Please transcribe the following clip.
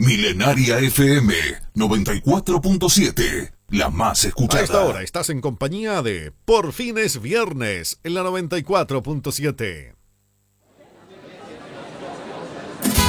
Milenaria FM 94.7, la más escuchada. A esta hora estás en compañía de Por fin es viernes en la 94.7.